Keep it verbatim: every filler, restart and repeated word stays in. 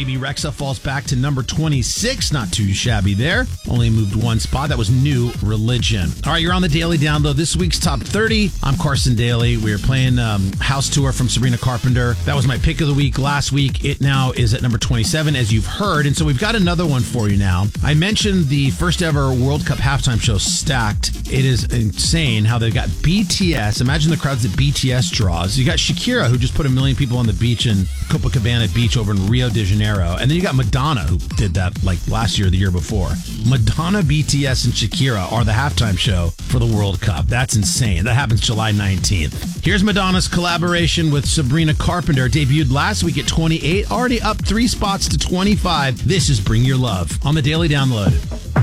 Bebe Rexha falls back to number twenty-six. Not too shabby there. Only moved one spot. That was New Religion. All right, you're on the Daily Download. This week's Top thirty. I'm Carson Daly. We are playing um, House Tour from Sabrina Carpenter. That was my pick of the week last week. It now is at number twenty-seven, as you've heard. And so we've got another one for you now. I mentioned the first ever World Cup halftime show, Stacked. It is insane how they've got B T S. Imagine the crowds that B T S draws. You got Shakira, who just put a million people on the beach in Copacabana Beach over in Rio de Janeiro. And then you got Madonna, who did that like last year or the year before. Madonna, B T S, and Shakira are the halftime show for the World Cup. That's insane. That happens July nineteenth. Here's Madonna's collaboration with Sabrina Carpenter. Debuted last week at twenty-eight, already up three spots to twenty-five. This is Bring Your Love on the Daily Download.